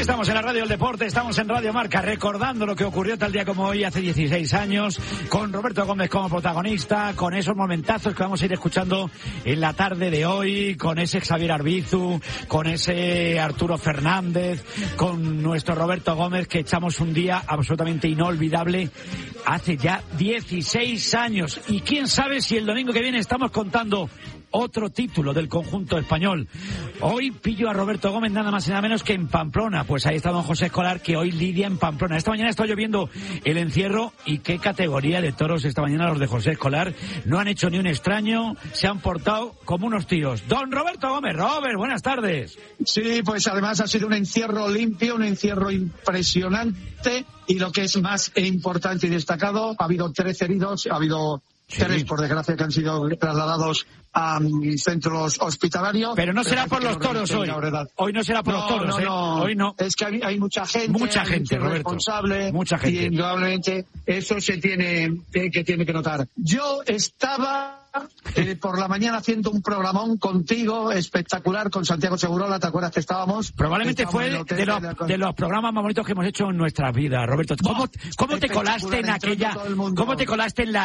estamos en la Radio del Deporte, estamos en Radio Marca, recordando lo que ocurrió tal día como hoy, hace 16 años, con Roberto Gómez como protagonista, con esos momentazos que vamos a ir escuchando en la tarde de hoy, con ese Xavier Arbizu, con ese Arturo Fernández, con nuestro Roberto Gómez, que echamos un día absolutamente inolvidable hace ya 16 años. Y quién sabe si el domingo que viene estamos contando otro título del conjunto español. Hoy pillo a Roberto Gómez nada más y nada menos que en Pamplona. Pues ahí está don José Escolar, que hoy lidia en Pamplona. Esta mañana estoy lloviendo el encierro, y qué categoría de toros esta mañana los de José Escolar. No han hecho ni un extraño, se han portado como unos tíos. Don Roberto Gómez. Robert, buenas tardes. Sí, pues además ha sido un encierro limpio, un encierro impresionante, y lo que es más importante y destacado, ha habido 13 heridos, ha habido 3, por desgracia, que han sido trasladados a centros hospitalarios. Pero no será por los toros hoy. Hoy no será por los toros, Hoy no. Es que hay mucha gente. Mucha gente, Roberto. Responsable. Mucha gente. Y indudablemente eso se tiene que notar. Yo estaba por la mañana haciendo un programón contigo espectacular con Santiago Segurola, ¿te acuerdas que estábamos? Probablemente fue de los programas más bonitos que hemos hecho en nuestra vida, Roberto. ¿Cómo te colaste en aquella? ¿Cómo te colaste en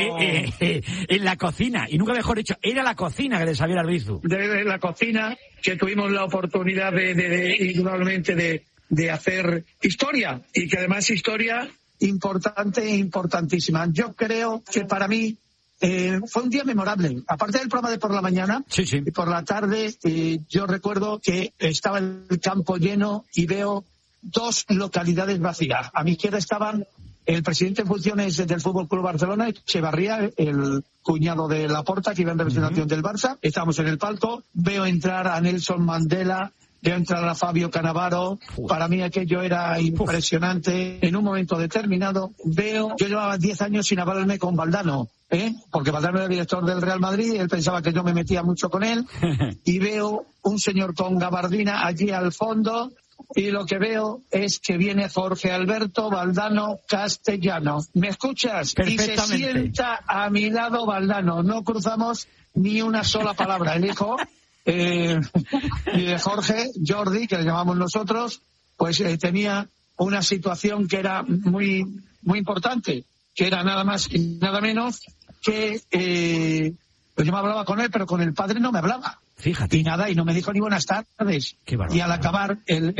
la cocina? Y nunca mejor dicho, era la cocina de Xavier Arbizu. De la cocina, que tuvimos la oportunidad indudablemente de hacer historia, y que además historia importante e importantísima. Yo creo que para mí fue un día memorable. Aparte del programa de por la mañana, sí. Y por la tarde, yo recuerdo que estaba el campo lleno y veo 2 localidades vacías. A mi izquierda estaban el presidente en funciones del Fútbol Club Barcelona, Echevarría, el cuñado de Laporta, que iba en representación del Barça. Estábamos en el palco. Veo entrar a Nelson Mandela, veo entrar a Fabio Cannavaro. Para mí aquello era impresionante. En un momento determinado yo llevaba 10 años sin hablarme con Valdano, porque Valdano era director del Real Madrid, él pensaba que yo me metía mucho con él, y veo un señor con gabardina allí al fondo, y lo que veo es que viene Jorge Alberto Valdano Castellano. ¿Me escuchas? Y se sienta a mi lado Valdano. No cruzamos ni una sola palabra. El hijo y de Jorge, Jordi, que le llamamos nosotros, pues tenía una situación que era muy, muy importante, que era nada más y nada menos que pues yo me hablaba con él, pero con el padre no me hablaba. Fíjate. Y nada, y no me dijo ni buenas tardes. Qué barbaridad. Y al acabar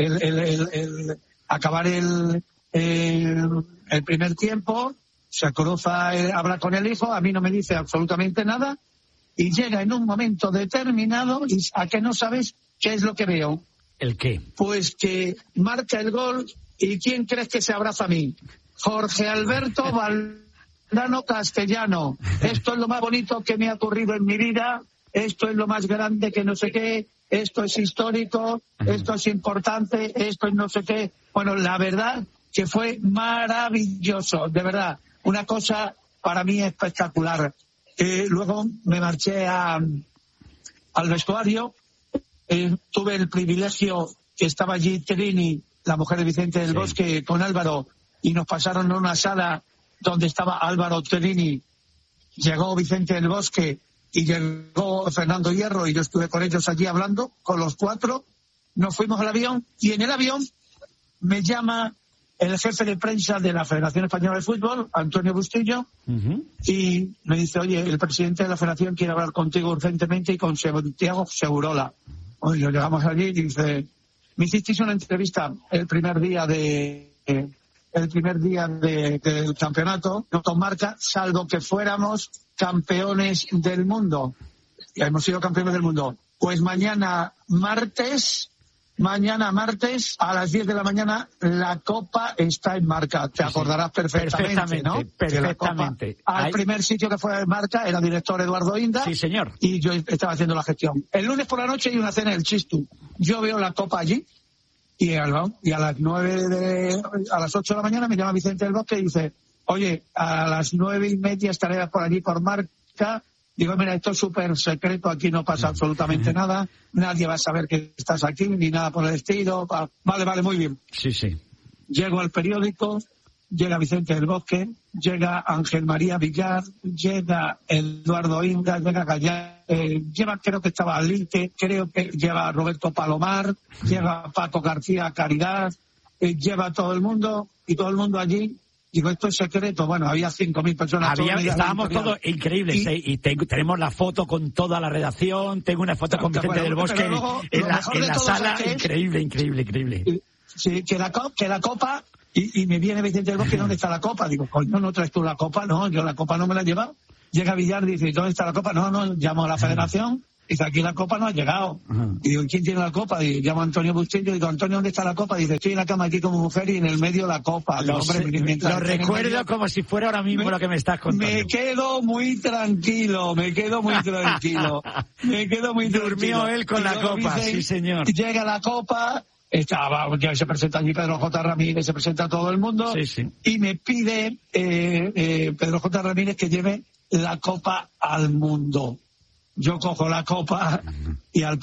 el primer tiempo, se cruza, habla con el hijo, a mí no me dice absolutamente nada, y llega en un momento determinado, y ¿a qué no sabes qué es lo que veo? ¿El qué? Pues que marca el gol, y ¿quién crees que se abraza a mí? Jorge Alberto Valdano Castellano. Esto es lo más bonito que me ha ocurrido en mi vida, esto es lo más grande que no sé qué, esto es histórico, esto es importante, esto es no sé qué. Bueno, la verdad que fue maravilloso, de verdad, una cosa para mí espectacular. Luego me marché al vestuario, tuve el privilegio que estaba allí Trini, la mujer de Vicente del Bosque, con Álvaro, y nos pasaron a una sala donde estaba Álvaro Trini, llegó Vicente del Bosque y llegó Fernando Hierro, y yo estuve con ellos allí hablando, con los 4, nos fuimos al avión, y en el avión me llama el jefe de prensa de la Federación Española de Fútbol, Antonio Bustillo, y me dice, oye, el presidente de la Federación quiere hablar contigo urgentemente y con Santiago Segurola. Oye, llegamos allí y dice, me hicisteis una entrevista el primer día del campeonato, no con marca, salvo que fuéramos campeones del mundo. Ya hemos sido campeones del mundo. Pues mañana martes a las 10 de la mañana la Copa está en marca. Te acordarás perfectamente, ¿no? Perfectamente. Al primer sitio que fue en marca era director Eduardo Inda. Sí, señor. Y yo estaba haciendo la gestión. El lunes por la noche hay una cena en el Chistu. Yo veo la Copa allí y a las 8 de la mañana me llama Vicente del Bosque y dice, oye, a las 9:30 estaré por allí por marca. Digo, mira, esto es súper secreto, aquí no pasa absolutamente nada, nadie va a saber que estás aquí, ni nada por el estilo. Vale, muy bien. Sí. Llego al periódico, llega Vicente del Bosque, llega Ángel María Villar, llega Eduardo Inda, llega Gallar, lleva, creo que estaba Alite, creo que lleva Roberto Palomar, lleva Paco García Caridad, lleva todo el mundo, y todo el mundo allí. Digo, esto es secreto. Bueno, había 5.000 personas. Estábamos todos increíbles. Y tenemos la foto con toda la redacción. Tengo una foto con Vicente del Bosque en la sala. Increíble. Sí, que la copa. Y me viene Vicente del Bosque, ¿dónde está la copa? Digo, coño, ¿no traes tú la copa? No, yo la copa no me la he llevado. Llega Villar, dice, ¿dónde está la copa? No, llamo a la federación. Dice, aquí la copa no ha llegado. Y digo, ¿quién tiene la copa? Y llamo a Antonio Bustillo y digo, Antonio, ¿dónde está la copa? Dice, estoy en la cama aquí como mujer y en el medio la copa. Lo recuerdo como si fuera ahora mismo lo que me estás contando. Me quedo muy tranquilo. Durmió él con la copa, dicen, sí señor. Llega la copa, ya se presenta allí Pedro J. Ramírez, se presenta todo el mundo. Sí. Y me pide Pedro J. Ramírez que lleve la copa al mundo. Yo cojo la copa y al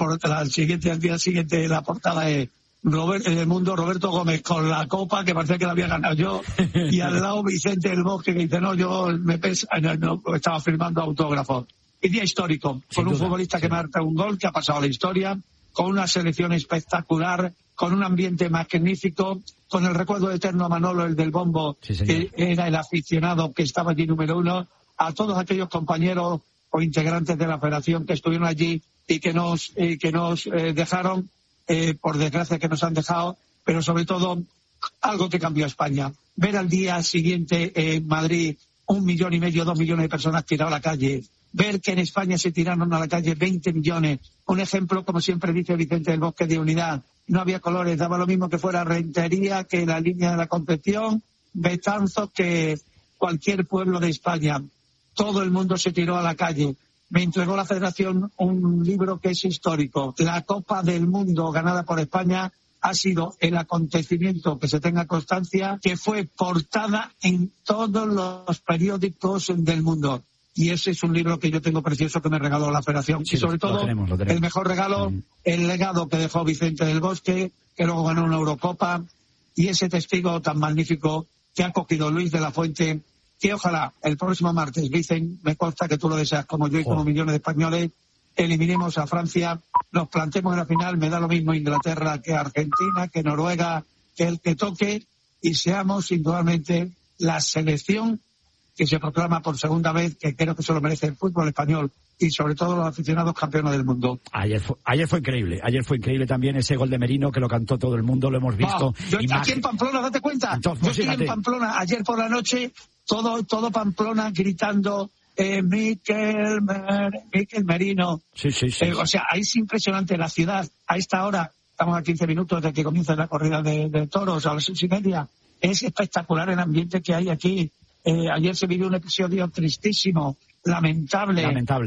día siguiente la portada es en el mundo Roberto Gómez con la copa que parecía que la había ganado yo, y al lado Vicente del Bosque que dice, no, yo me pesa, no, estaba firmando autógrafos. Y día histórico, con un futbolista que marca un gol que ha pasado a la historia, con una selección espectacular, con un ambiente magnífico, con el recuerdo eterno a Manolo, el del bombo, que era el aficionado que estaba allí número uno, a todos aquellos compañeros o integrantes de la federación que estuvieron allí y que nos dejaron, por desgracia que nos han dejado, pero sobre todo algo que cambió a España. Ver al día siguiente en Madrid 1,5 millones, 2 millones de personas tiradas a la calle. Ver que en España se tiraron a la calle 20 millones. Un ejemplo, como siempre dice Vicente del Bosque, de unidad. No había colores, daba lo mismo que fuera Rentería, que la línea de la Concepción, Betanzos, que cualquier pueblo de España. Todo el mundo se tiró a la calle. Me entregó la Federación un libro que es histórico. La Copa del Mundo ganada por España ha sido el acontecimiento, que se tenga constancia, que fue portada en todos los periódicos del mundo. Y ese es un libro que yo tengo precioso que me regaló la Federación. Sí, y sobre todo, lo tenemos. El mejor regalo, el legado que dejó Vicente del Bosque, que luego ganó una Eurocopa, y ese testigo tan magnífico que ha cogido Luis de la Fuente, que ojalá el próximo martes, Vicen, me consta que tú lo deseas como yo y como millones de españoles, eliminemos a Francia, nos plantemos en la final, me da lo mismo Inglaterra que Argentina, que Noruega, que el que toque, y seamos indudablemente la selección que se proclama por segunda vez, que creo que se lo merece el fútbol español y sobre todo los aficionados campeones del mundo. Ayer fue increíble también ese gol de Merino que lo cantó todo el mundo, lo hemos visto. Yo estoy aquí en Pamplona, date cuenta. Entonces, yo estoy en Pamplona, ayer por la noche, todo Pamplona gritando Miquel Merino. Sí. O sea, es impresionante la ciudad. A esta hora, estamos a 15 minutos de que comienza la corrida de toros, a las 6:30. Es espectacular el ambiente que hay aquí. Ayer se vivió un episodio tristísimo, lamentable.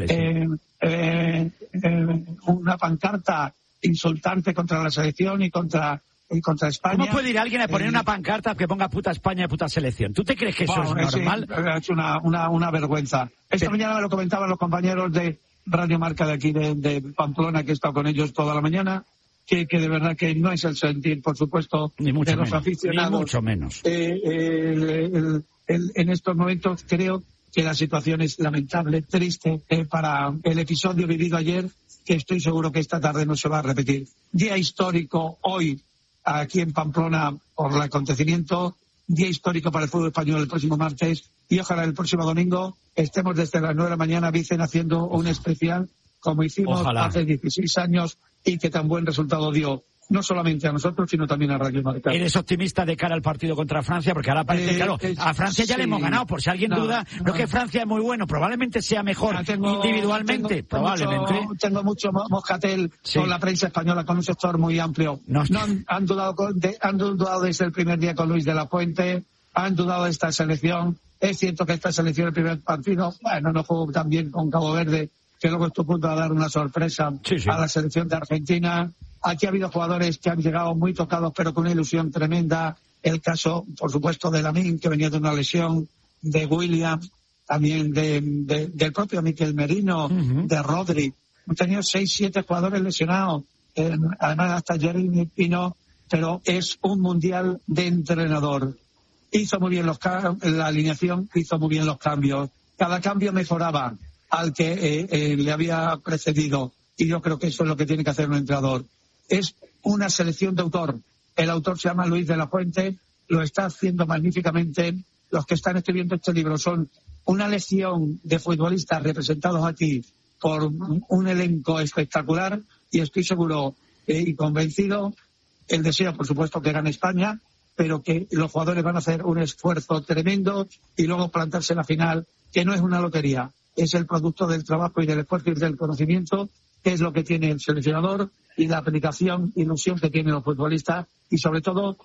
Una pancarta insultante contra la selección y contra España. ¿Cómo puede ir alguien a poner una pancarta que ponga puta España y puta selección? ¿Tú te crees que eso es normal? Es una vergüenza. Esta mañana me lo comentaban los compañeros de Radio Marca de aquí de Pamplona, que he estado con ellos toda la mañana, que de verdad que no es el sentir, por supuesto, de los aficionados. Ni mucho menos. En estos momentos creo que la situación es lamentable, triste, para el episodio vivido ayer, que estoy seguro que esta tarde no se va a repetir. Día histórico hoy, aquí en Pamplona, por el acontecimiento, día histórico para el fútbol español el próximo martes, y ojalá el próximo domingo estemos desde las 9 de la mañana, Vicen, haciendo un especial, como hicimos hace 16 años, y que tan buen resultado dio. No solamente a nosotros, sino también a Radio Marca. ¿Eres optimista de cara al partido contra Francia? Porque ahora parece, claro, a Francia ya le hemos ganado. Por si alguien duda, no que Francia es muy bueno, probablemente sea mejor individualmente. Probablemente. Tengo mucho moscatel con la prensa española, con un sector muy amplio. No han dudado desde el primer día con Luis de la Fuente, han dudado de esta selección. Es cierto que esta selección, el primer partido, no jugó tan bien con Cabo Verde, que luego estuvo a punto de dar una sorpresa a la selección de Argentina. Aquí ha habido jugadores que han llegado muy tocados, pero con una ilusión tremenda. El caso, por supuesto, de Lamine, que venía de una lesión, de William, también del propio Miquel Merino, de Rodri. Han tenido 6-7 jugadores lesionados. Además, hasta Jeremy Pino, pero es un mundial de entrenador. hizo muy bien la alineación, hizo muy bien los cambios. Cada cambio mejoraba al que le había precedido, y yo creo que eso es lo que tiene que hacer un entrenador. Es una selección de autor. El autor se llama Luis de la Fuente, lo está haciendo magníficamente. Los que están escribiendo este libro son una legión de futbolistas representados aquí por un elenco espectacular, y estoy seguro y convencido, el deseo, por supuesto, que gane España, pero que los jugadores van a hacer un esfuerzo tremendo y luego plantarse en la final, que no es una lotería, es el producto del trabajo y del esfuerzo y del conocimiento, que es lo que tiene el seleccionador, y la aplicación, ilusión que tienen los futbolistas, y sobre todo